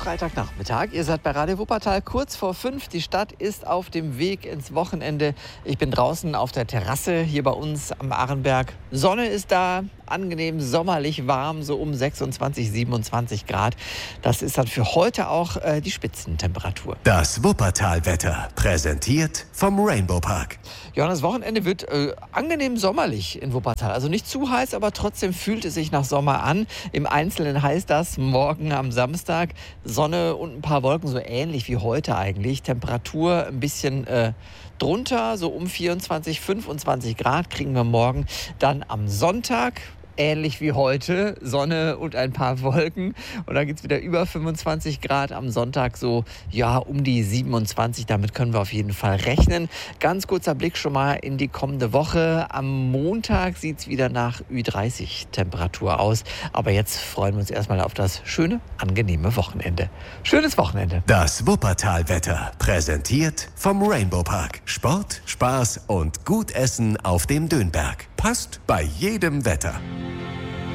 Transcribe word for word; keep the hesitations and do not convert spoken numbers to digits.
Freitagnachmittag. Ihr seid bei Radio Wuppertal kurz vor fünf. Die Stadt ist auf dem Weg ins Wochenende. Ich bin draußen auf der Terrasse hier bei uns am Arenberg. Sonne ist da, angenehm sommerlich warm, so um sechsundzwanzig, siebenundzwanzig Grad. Das ist dann für heute auch äh, die Spitzentemperatur. Das Wuppertal-Wetter, präsentiert vom Rainbow Park. Ja, das Wochenende wird äh, angenehm sommerlich in Wuppertal. Also nicht zu heiß, aber trotzdem fühlt es sich nach Sommer an. Im Einzelnen heißt das morgen am Samstag Sonne und ein paar Wolken, so ähnlich wie heute eigentlich. Temperatur ein bisschen äh, drunter, so um vierundzwanzig, fünfundzwanzig Grad kriegen wir morgen. Dann am Sonntag, ähnlich wie heute, Sonne und ein paar Wolken. Und dann geht es wieder über fünfundzwanzig Grad am Sonntag, so ja um die siebenundzwanzig. Damit können wir auf jeden Fall rechnen. Ganz kurzer Blick schon mal in die kommende Woche. Am Montag sieht es wieder nach Ü dreißig Temperatur aus. Aber jetzt freuen wir uns erstmal auf das schöne, angenehme Wochenende. Schönes Wochenende. Das Wuppertal-Wetter, präsentiert vom Rainbow Park. Sport, Spaß und gut Essen auf dem Dönberg. Passt bei jedem Wetter.